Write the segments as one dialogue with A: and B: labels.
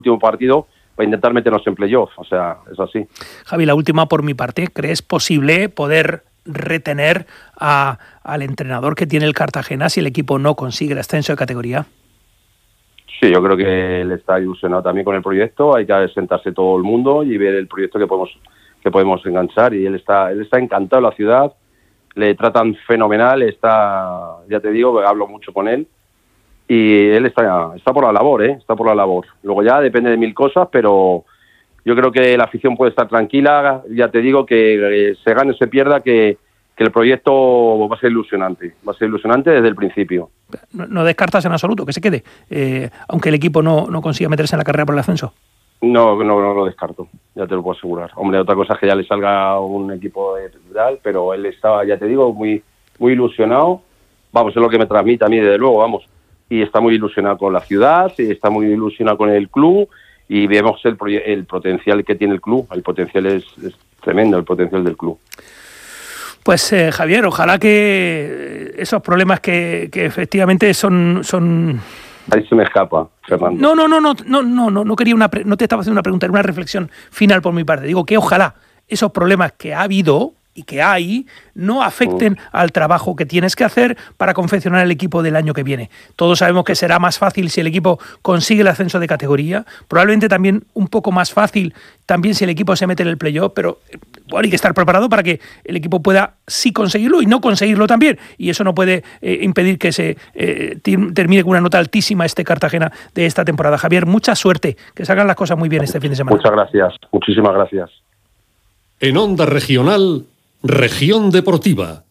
A: último partido para intentar meternos en playoff, o sea, es así.
B: Javi, la última por mi parte, ¿crees posible poder retener al entrenador que tiene el Cartagena si el equipo no consigue el ascenso de categoría?
A: Sí, yo creo que él está ilusionado también con el proyecto, hay que sentarse todo el mundo y ver el proyecto que podemos enganchar, y él está encantado de la ciudad, le tratan fenomenal, ya te digo, hablo mucho con él, y él está por la labor, está por la labor. Luego ya depende de mil cosas, pero yo creo que la afición puede estar tranquila, ya te digo que se gane o se pierda, que el proyecto va a ser ilusionante desde el principio.
B: No descartas en absoluto que se quede, aunque el equipo no consiga meterse en la carrera por el ascenso.
A: No lo descarto, ya te lo puedo asegurar. Hombre, otra cosa es que ya le salga un equipo de tal, pero él estaba, ya te digo, muy, muy ilusionado. Vamos, es lo que me transmite a mí, desde luego, vamos. Y está muy ilusionado con la ciudad, y está muy ilusionado con el club, y vemos el potencial que tiene el club. El potencial es tremendo, el potencial del club.
B: Pues Javier, ojalá que esos problemas que efectivamente son...
A: Ahí se me escapa, Fernando.
B: No quería no te estaba haciendo una pregunta, era una reflexión final por mi parte. Digo que ojalá esos problemas que ha habido y que hay no afecten al trabajo que tienes que hacer para confeccionar el equipo del año que viene. Todos sabemos que será más fácil si el equipo consigue el ascenso de categoría, probablemente también un poco más fácil también si el equipo se mete en el playoff, pero bueno, hay que estar preparado para que el equipo pueda sí conseguirlo y no conseguirlo también, y eso no puede impedir que se termine con una nota altísima este Cartagena de esta temporada. Javier, mucha suerte, que salgan las cosas muy bien este fin de semana.
A: Muchas gracias, muchísimas gracias.
C: En Onda Regional, Región Deportiva.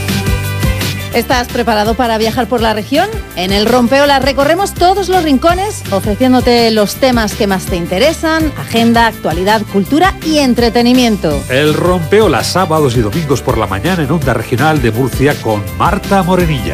D: ¿Estás preparado para viajar por la región? En el Rompeolas recorremos todos los rincones, ofreciéndote los temas que más te interesan, agenda, actualidad, cultura y entretenimiento.
E: El Rompeolas, sábados y domingos por la mañana en Onda Regional de Murcia con Marta Morenilla.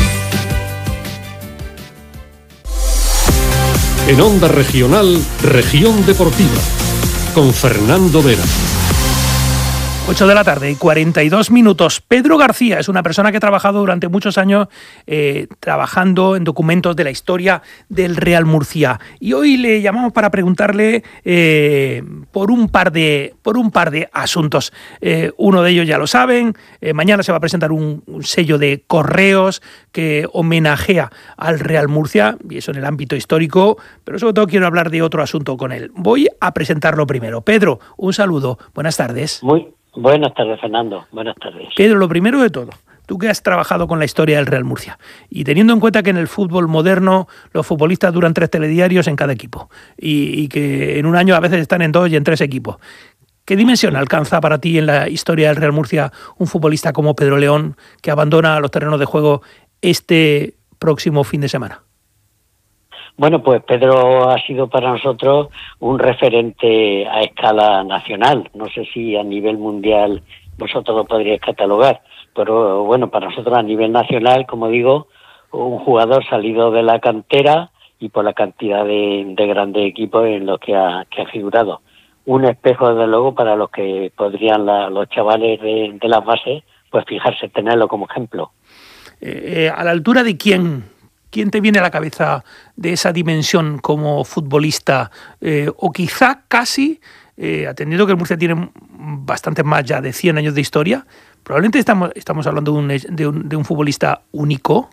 C: En Onda Regional, Región Deportiva, con Fernando Vera.
B: 8 de la tarde y 42 minutos. Pedro García es una persona que ha trabajado durante muchos años trabajando en documentos de la historia del Real Murcia. Y hoy le llamamos para preguntarle por un par de asuntos. Uno de ellos ya lo saben. Mañana se va a presentar un sello de correos que homenajea al Real Murcia, y eso en el ámbito histórico, pero sobre todo quiero hablar de otro asunto con él. Voy a presentarlo primero. Pedro, un saludo. Buenas tardes.
F: Buenas tardes, Fernando. Buenas tardes.
B: Pedro, lo primero de todo, tú que has trabajado con la historia del Real Murcia y teniendo en cuenta que en el fútbol moderno los futbolistas duran 3 telediarios en cada equipo y que en un año a veces están en 2 y en 3 equipos, ¿qué dimensión alcanza para ti en la historia del Real Murcia un futbolista como Pedro León, que abandona los terrenos de juego este próximo fin de semana?
F: Bueno, pues Pedro ha sido para nosotros un referente a escala nacional. No sé si a nivel mundial vosotros lo podríais catalogar, pero bueno, para nosotros a nivel nacional, como digo, un jugador salido de la cantera y por la cantidad de grandes equipos en los que ha figurado. Un espejo, desde luego, para los que podrían los chavales de las bases, pues fijarse, tenerlo como ejemplo.
B: ¿A la altura de quién te viene a la cabeza de esa dimensión como futbolista? O quizá casi, atendiendo que el Murcia tiene bastante más ya de 100 años de historia, probablemente estamos hablando de un futbolista único.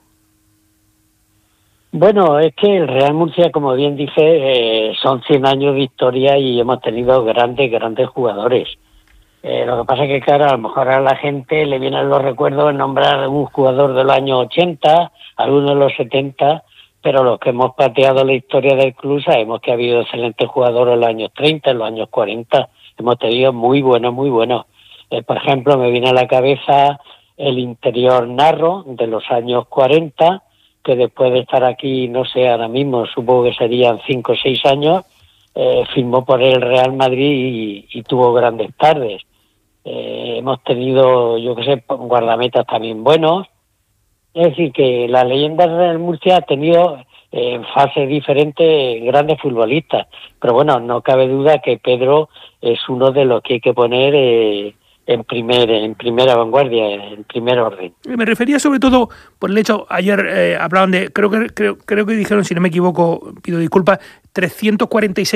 F: Bueno, es que el Real Murcia, como bien dice, son 100 años de historia y hemos tenido grandes jugadores. Lo que pasa es que, claro, a lo mejor a la gente le vienen los recuerdos de nombrar un jugador de los años 80, algunos de los 70, pero los que hemos pateado la historia del club sabemos que ha habido excelentes jugadores en los años 30, en los años 40. Hemos tenido muy buenos. Por ejemplo, me viene a la cabeza el interior Narro de los años 40, que después de estar aquí, no sé, ahora mismo, supongo que serían 5 o 6 años, firmó por el Real Madrid y tuvo grandes tardes. Hemos tenido, yo qué sé, guardametas también buenos. Es decir, que la leyenda del Real Murcia ha tenido en fases diferentes grandes futbolistas. Pero bueno, no cabe duda que Pedro es uno de los que hay que poner en primera vanguardia, en primer orden.
B: Me refería sobre todo por el hecho, ayer hablaban de, creo que dijeron, si no me equivoco, pido disculpas, 346